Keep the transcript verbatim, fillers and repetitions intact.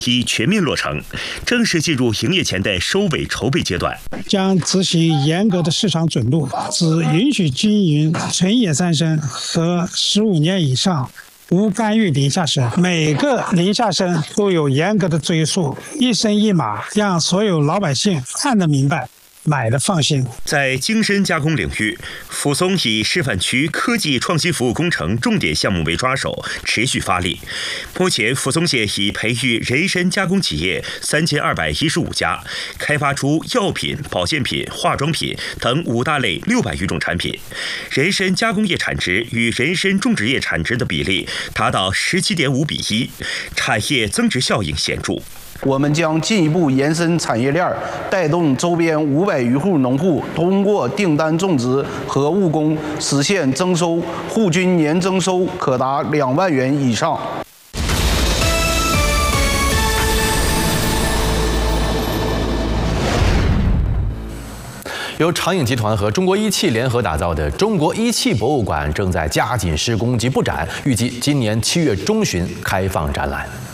已全面落成，正式进入营业前的收尾筹备阶段。 将执行严格的市场准入，只允许经营纯野三生和十五年以上无干预林下生，每个林下生都有严格的追溯，一生一码，让所有老百姓看得明白，买的放心。 在精深加工领域，抚松以示范区科技创新服务工程重点项目为抓手，持续发力。目前，抚松县已培育人参加工企业三千二百一十五家，开发出药品、保健品、化妆品等五大类六百余种产品。人参加工业产值与人参种植业产值的比例达到十七点五比一，产业增值效应显著。 我们将进一步延伸产业链，带动周边五百余户农户通过订单种植和务工实现增收，户均年增收可达两万元以上。 由长影集团和中国一汽联合打造的中国一汽博物馆正在加紧施工及布展，预计今年七月中旬开放展览。